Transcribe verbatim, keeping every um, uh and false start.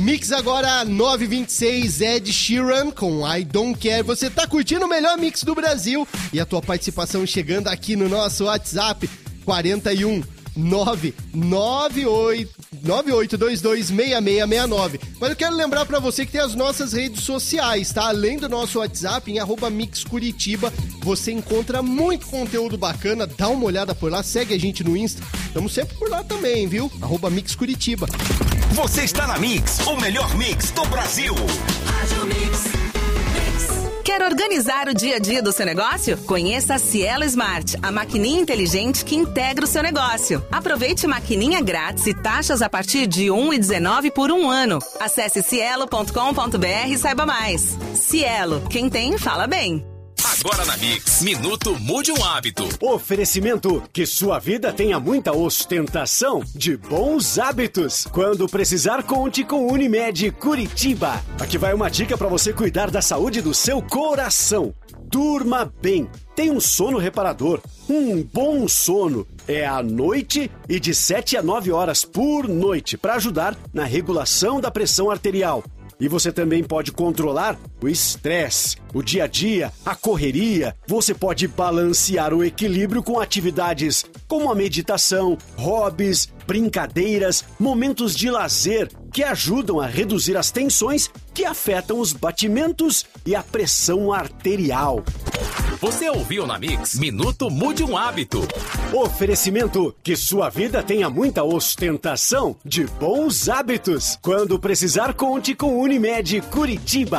Mix agora nove e vinte e seis, Ed Sheeran com I Don't Care. Você tá curtindo o melhor mix do Brasil e a tua participação chegando aqui no nosso WhatsApp quarenta e um nove nove oito dois dois seis seis seis nove. Mas eu quero lembrar pra você que tem as nossas redes sociais, tá? Além do nosso WhatsApp, em arroba Mix Curitiba, você encontra muito conteúdo bacana. Dá uma olhada por lá, segue a gente no Insta. Estamos sempre por lá também, viu? Arroba Mix Curitiba. Você está na Mix, o melhor mix do Brasil. Quer organizar o dia a dia do seu negócio? Conheça a Cielo Smart, a maquininha inteligente que integra o seu negócio. Aproveite maquininha grátis e taxas a partir de um real e dezenove centavos por um ano. Acesse cielo ponto com ponto b r e saiba mais. Cielo, quem tem, fala bem. Agora na Mix, Minuto Mude um Hábito. Oferecimento: que sua vida tenha muita ostentação de bons hábitos. Quando precisar, conte com Unimed Curitiba. Aqui vai uma dica para você cuidar da saúde do seu coração. Durma bem. Tem um sono reparador. Um bom sono é à noite e de sete a nove horas por noite para ajudar na regulação da pressão arterial. E você também pode controlar o estresse, o dia a dia, a correria. Você pode balancear o equilíbrio com atividades como a meditação, hobbies, brincadeiras, momentos de lazer que ajudam a reduzir as tensões que afetam os batimentos e a pressão arterial. Você ouviu na Mix, Minuto Mude um Hábito. Oferecimento: que sua vida tenha muita ostentação de bons hábitos. Quando precisar, conte com Unimed Curitiba.